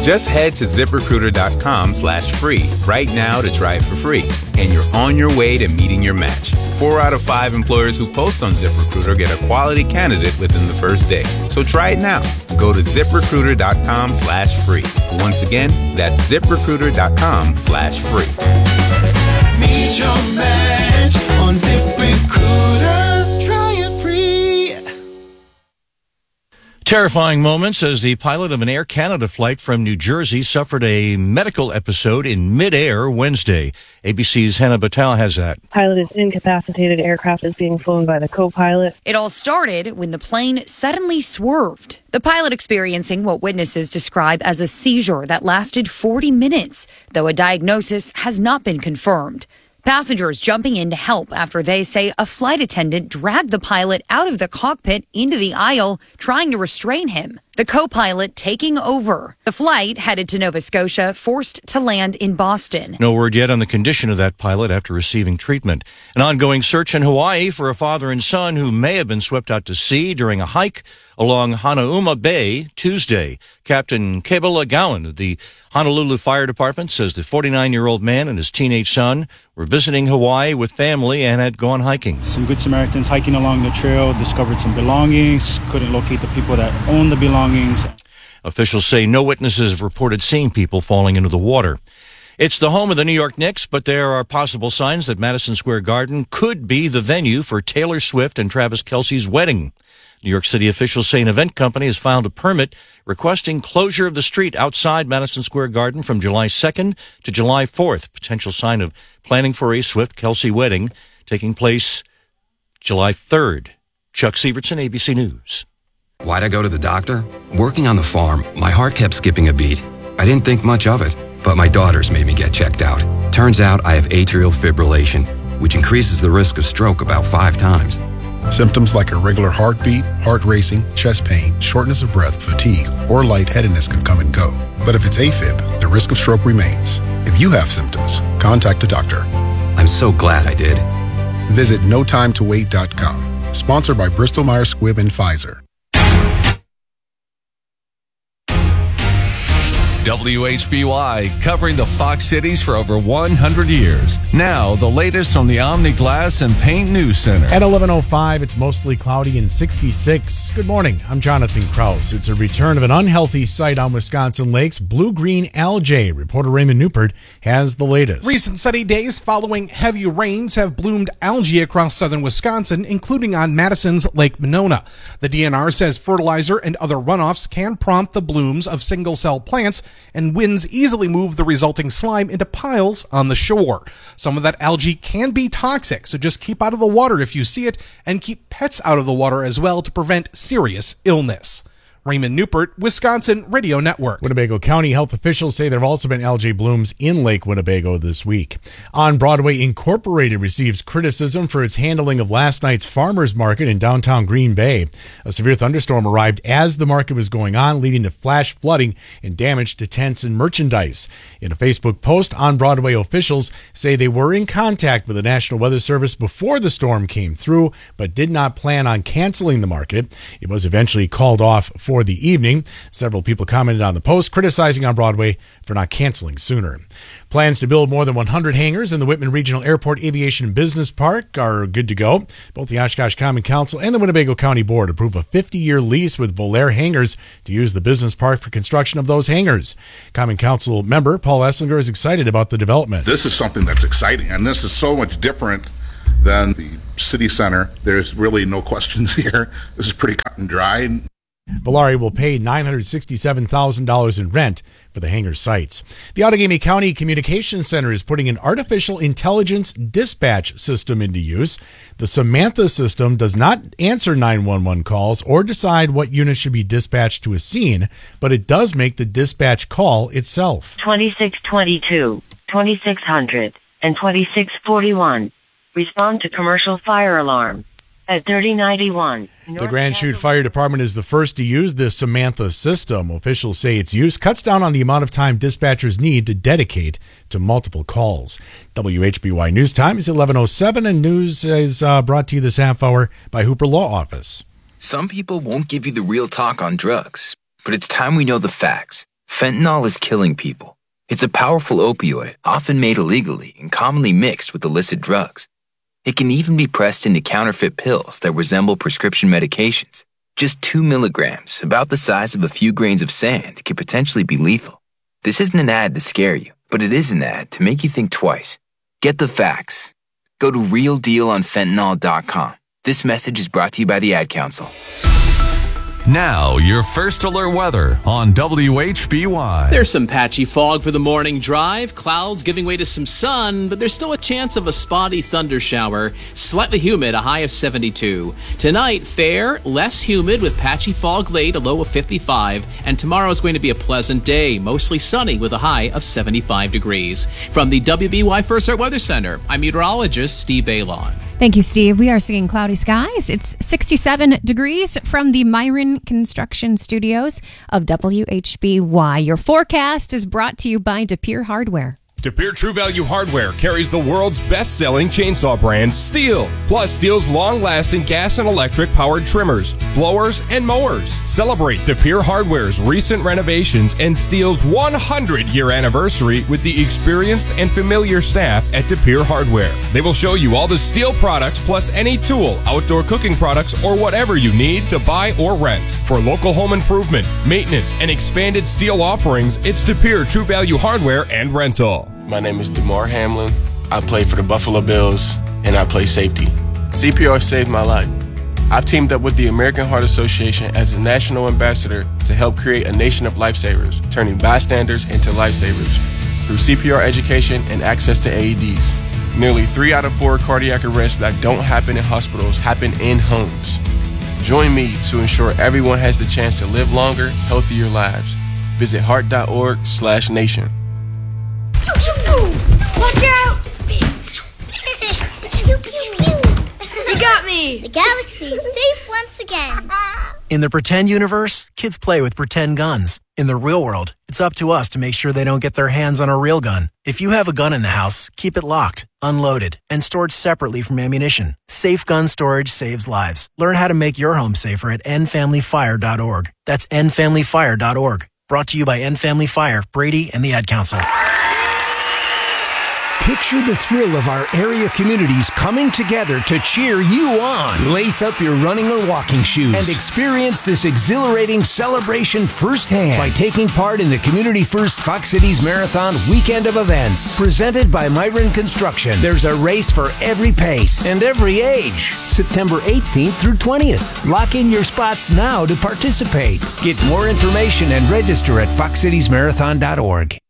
Just head to ZipRecruiter.com/free right now to try it for free. And you're on your way to meeting your match. 4 out of 5 employers who post on ZipRecruiter get a quality candidate within the first day. So try it now. Go to ZipRecruiter.com/free. Once again, that's ZipRecruiter.com/free. Meet your match on ZipRecruiter. Try it free. Terrifying moments as the pilot of an Air Canada flight from New Jersey suffered a medical episode in midair Wednesday. ABC's Hannah Batal has that. Pilot is incapacitated. Aircraft is being flown by the co-pilot. It all started when the plane suddenly swerved. The pilot experiencing what witnesses describe as a seizure that lasted 40 minutes, though a diagnosis has not been confirmed. Passengers jumping in to help after they say a flight attendant dragged the pilot out of the cockpit into the aisle, trying to restrain him. The co-pilot taking over. The flight, headed to Nova Scotia, forced to land in Boston. No word yet on the condition of that pilot after receiving treatment. An ongoing search in Hawaii for a father and son who may have been swept out to sea during a hike along Hanauma Bay Tuesday. Captain Kebula Gowan of the Honolulu Fire Department says the 49-year-old man and his teenage son were visiting Hawaii with family and had gone hiking. Some Good Samaritans hiking along the trail discovered some belongings, couldn't locate the people that owned the belongings. Officials say no witnesses have reported seeing people falling into the water. It's the home of the New York Knicks, but there are possible signs that Madison Square Garden could be the venue for Taylor Swift and Travis Kelce's wedding. New York City officials say an event company has filed a permit requesting closure of the street outside Madison Square Garden from July 2nd to July 4th, potential sign of planning for a Swift-Kelce wedding taking place July 3rd. Chuck Sievertson, ABC News. Why'd I go to the doctor? Working on the farm, my heart kept skipping a beat. I didn't think much of it, but my daughters made me get checked out. Turns out I have atrial fibrillation, which increases the risk of stroke about 5 times. Symptoms like irregular heartbeat, heart racing, chest pain, shortness of breath, fatigue, or lightheadedness can come and go. But if it's AFib, the risk of stroke remains. If you have symptoms, contact a doctor. I'm so glad I did. Visit notimetowait.com. Sponsored by Bristol Myers Squibb and Pfizer. WHBY, covering the Fox Cities for over 100 years. Now, the latest from the Omni Glass and Paint News Center. At 11:05, it's mostly cloudy and 66. Good morning. I'm Jonathan Krause. It's a return of an unhealthy sight on Wisconsin lakes, blue-green algae. Reporter Raymond Newport has the latest. Recent sunny days following heavy rains have bloomed algae across southern Wisconsin, including on Madison's Lake Monona. The DNR says fertilizer and other runoffs can prompt the blooms of single-cell plants, and winds easily move the resulting slime into piles on the shore. Some of that algae can be toxic, so just keep out of the water if you see it, and keep pets out of the water as well to prevent serious illness. Raymond Newport, Wisconsin Radio Network. Winnebago County health officials say there have also been algae blooms in Lake Winnebago this week. On Broadway Incorporated receives criticism for its handling of last night's farmers market in downtown Green Bay. A severe thunderstorm arrived as the market was going on, leading to flash flooding and damage to tents and merchandise. In a Facebook post, On Broadway officials say they were in contact with the National Weather Service before the storm came through, but did not plan on canceling the market. It was eventually called off for the evening. Several people commented on the post, criticizing On Broadway for not canceling sooner. Plans to build more than 100 hangars in the Whitman Regional Airport Aviation Business Park are good to go. Both the Oshkosh Common Council and the Winnebago County Board approved a 50-year lease with Volair Hangars to use the business park for construction of those hangars. Common Council member Paul Esslinger is excited about the development. This is something that's exciting, and this is so much different than the city center. There's really no questions here. This is pretty cut and dry. Volare will pay $967,000 in rent for the hangar sites. The Outagamie County Communications Center is putting an artificial intelligence dispatch system into use. The Samantha system does not answer 911 calls or decide what unit should be dispatched to a scene, but it does make the dispatch call itself. 2622, 2600, and 2641. Respond to commercial fire alarm. At 3091. The Grand Chute Fire Department is the first to use this Samantha system. Officials say its use cuts down on the amount of time dispatchers need to dedicate to multiple calls. WHBY News Time is 11:07, and news is brought to you this half hour by Hooper Law Office. Some people won't give you the real talk on drugs, but it's time we know the facts. Fentanyl is killing people. It's a powerful opioid, often made illegally and commonly mixed with illicit drugs. It can even be pressed into counterfeit pills that resemble prescription medications. Just 2 milligrams, about the size of a few grains of sand, could potentially be lethal. This isn't an ad to scare you, but it is an ad to make you think twice. Get the facts. Go to realdealonfentanyl.com. This message is brought to you by the Ad Council. Now, your first alert weather on WHBY. There's some patchy fog for the morning drive, clouds giving way to some sun, but there's still a chance of a spotty thunder shower. Slightly humid, a high of 72. Tonight, fair, less humid with patchy fog late, a low of 55. And tomorrow is going to be a pleasant day, mostly sunny with a high of 75 degrees. From the WBY First Alert Weather Center, I'm meteorologist Steve Bailon. Thank you, Steve. We are seeing cloudy skies. It's 67 degrees from the Myron Construction Studios of WHBY. Your forecast is brought to you by De Pere Hardware. De Pere True Value Hardware carries the world's best-selling chainsaw brand, Stihl, plus Stihl's long-lasting gas and electric-powered trimmers, blowers, and mowers. Celebrate De Pere Hardware's recent renovations and Stihl's 100-year anniversary with the experienced and familiar staff at De Pere Hardware. They will show you all the Stihl products plus any tool, outdoor cooking products, or whatever you need to buy or rent. For local home improvement, maintenance, and expanded Stihl offerings, it's De Pere True Value Hardware and Rental. My name is DeMar Hamlin. I play for the Buffalo Bills, and I play safety. CPR saved my life. I've teamed up with the American Heart Association as a national ambassador to help create a nation of lifesavers, turning bystanders into lifesavers through CPR education and access to AEDs. Nearly 3 out of 4 cardiac arrests that don't happen in hospitals happen in homes. Join me to ensure everyone has the chance to live longer, healthier lives. Visit heart.org/nation. Watch out! You got me! The galaxy is safe once again. In the pretend universe, kids play with pretend guns. In the real world, it's up to us to make sure they don't get their hands on a real gun. If you have a gun in the house, keep it locked, unloaded, and stored separately from ammunition. Safe gun storage saves lives. Learn how to make your home safer at endfamilyfire.org. That's endfamilyfire.org. Brought to you by End Family Fire, Brady, and the Ad Council. Picture the thrill of our area communities coming together to cheer you on. Lace up your running or walking shoes and experience this exhilarating celebration firsthand by taking part in the Community First Fox Cities Marathon weekend of events. Presented by Myron Construction, there's a race for every pace and every age. September 18th through 20th. Lock in your spots now to participate. Get more information and register at foxcitiesmarathon.org.